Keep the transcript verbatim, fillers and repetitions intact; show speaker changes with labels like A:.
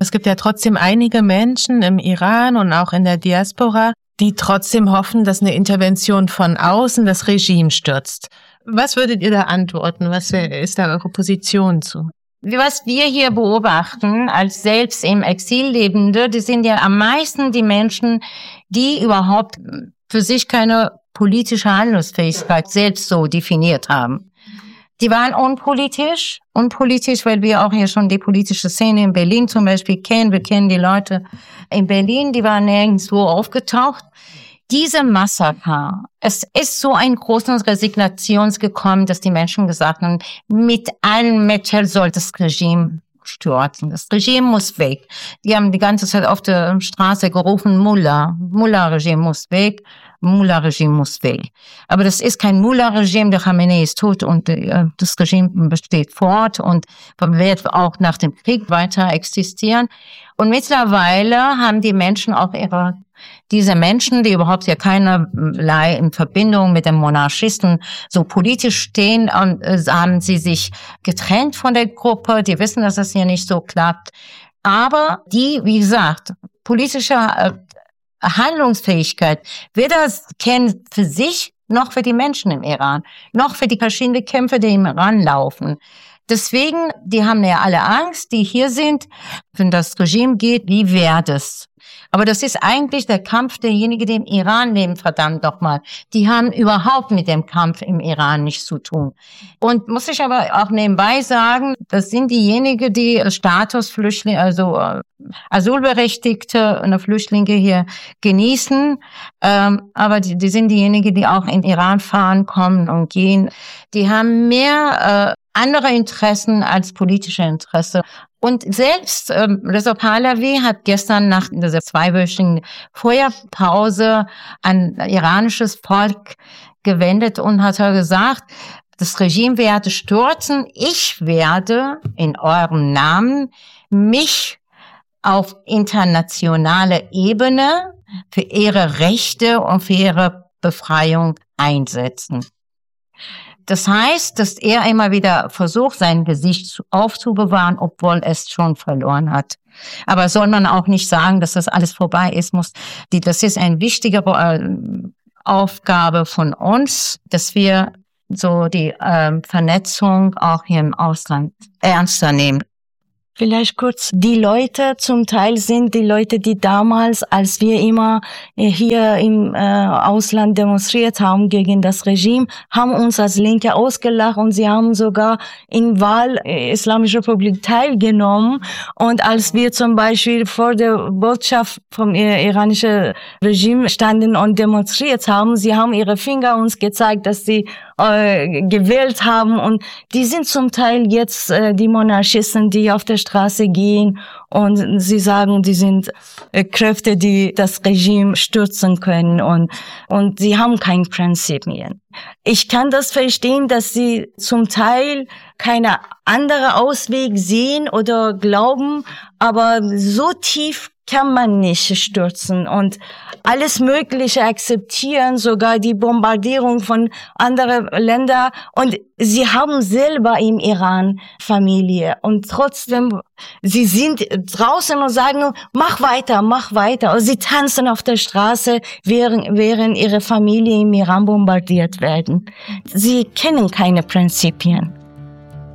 A: Es gibt ja trotzdem einige Menschen im Iran und auch in der Diaspora, die trotzdem hoffen, dass eine Intervention von außen das Regime stürzt. Was würdet ihr da antworten? Was ist da eure Position zu?
B: Was wir hier beobachten, als selbst im Exil Lebende, die sind ja am meisten die Menschen, die überhaupt für sich keine politische Handlungsfähigkeit selbst so definiert haben. Die waren unpolitisch, unpolitisch, weil wir auch hier schon die politische Szene in Berlin zum Beispiel kennen. Wir kennen die Leute in Berlin, die waren nirgendwo aufgetaucht. Diese Massaker, es ist so ein großes Resignations gekommen, dass die Menschen gesagt haben, mit allen Mitteln soll das Regime stürzen. Das Regime muss weg. Die haben die ganze Zeit auf der Straße gerufen, Mullah, Mullah-Regime muss weg, Mullah-Regime muss weg. Aber das ist kein Mullah-Regime, der Khamenei ist tot und äh, das Regime besteht fort und wird auch nach dem Krieg weiter existieren. Und mittlerweile haben die Menschen auch ihre Diese Menschen, die überhaupt ja keinerlei in Verbindung mit den Monarchisten so politisch stehen, und, äh, haben sie sich getrennt von der Gruppe. Die wissen, dass das hier nicht so klappt. Aber die, wie gesagt, politische äh, Handlungsfähigkeit, weder kennen für sich noch für die Menschen im Iran, noch für die verschiedenen Kämpfe, die im Iran laufen. Deswegen, die haben ja alle Angst, die hier sind, wenn das Regime geht, wie wäre das? Aber das ist eigentlich der Kampf derjenigen, die im Iran leben, verdammt nochmal. Die haben überhaupt mit dem Kampf im Iran nichts zu tun. Und muss ich aber auch nebenbei sagen, das sind diejenigen, die Statusflüchtlinge, also äh, Asylberechtigte und Flüchtlinge hier genießen. Ähm, aber die, die sind diejenigen, die auch in Iran fahren, kommen und gehen. Die haben mehr äh, andere Interessen als politische Interesse. Und selbst ähm, Reza Pahlavi hat gestern nach dieser zweiwöchigen Feuerpause an iranisches Volk gewendet und hat gesagt, das Regime werde stürzen. Ich werde in eurem Namen mich auf internationaler Ebene für ihre Rechte und für ihre Befreiung einsetzen. Das heißt, dass er immer wieder versucht, sein Gesicht aufzubewahren, obwohl es schon verloren hat. Aber soll man auch nicht sagen, dass das alles vorbei ist, muss, die, das ist eine wichtige äh, Aufgabe von uns, dass wir so die äh, Vernetzung auch hier im Ausland ernster nehmen.
C: Vielleicht kurz, die Leute zum Teil sind die Leute, die damals, als wir immer hier im äh, Ausland demonstriert haben gegen das Regime, haben uns als Linke ausgelacht und sie haben sogar in Wahl äh, Islamische Republik teilgenommen. Und als wir zum Beispiel vor der Botschaft vom äh, iranischen Regime standen und demonstriert haben, sie haben ihre Finger uns gezeigt, dass sie äh, gewählt haben. Und die sind zum Teil jetzt äh, die Monarchisten, die auf der Straße gehen und sie sagen, die sind äh, Kräfte, die das Regime stürzen können und und sie haben keine Prinzipien. Ich kann das verstehen, dass sie zum Teil keine andere Ausweg sehen oder glauben, aber so tief kann man nicht stürzen und alles Mögliche akzeptieren, sogar die Bombardierung von anderen Ländern. Und sie haben selber im Iran Familie und trotzdem, sie sind draußen und sagen, mach weiter, mach weiter. Und sie tanzen auf der Straße, während, während ihre Familie im Iran bombardiert werden. Sie kennen keine Prinzipien.